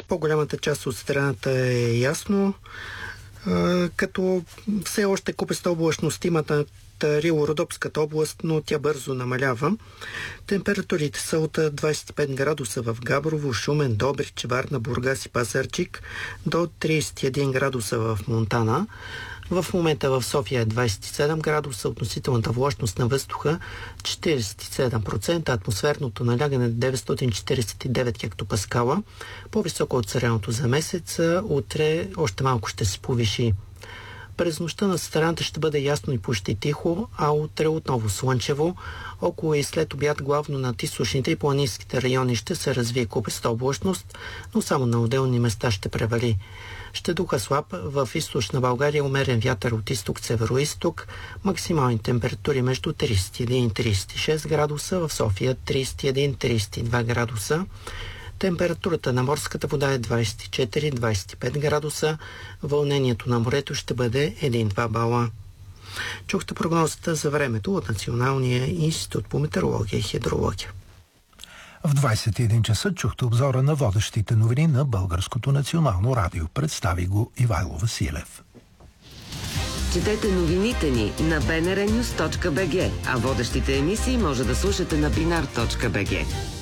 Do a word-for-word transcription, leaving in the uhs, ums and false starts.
по-голямата част от страната е ясно, като все още купеста облачност има на Рило-Родопската област, но тя бързо намалява. Температурите са от двадесет и пет градуса в Габрово, Шумен, Добрич, Варна, Бургас и Пазарджик до тридесет и един градуса в Монтана. В момента в София е двадесет и седем градуса, относителната влажност на въздуха четиридесет и седем процента, атмосферното налягане деветстотин четиридесет и девет хектопаскала, по-високо от средното за месеца. Утре още малко ще се повиши. През нощта на страната ще бъде ясно и почти тихо, а утре отново слънчево. Около и след обяд главно над източните и планинските райони ще се развие купеста облачност, но само на отделни места ще превали. Ще духа слаб, в източна България умерен вятър от изток-северо-исток, максимални температури между тридесет и един и тридесет и шест градуса, в София тридесет и един до тридесет и два градуса. Температурата на морската вода е двадесет и четири до двадесет и пет градуса, вълнението на морето ще бъде един до два бала. Чухте прогнозата за времето от Националния институт по метеорология и хидрология. В двадесет и един часа чухте обзора на водещите новини на Българското национално радио. Представи го Ивайло Василев. Четете новините ни на би ен ар нюс точка би джи, а водещите емисии може да слушате на бинар точка би джи.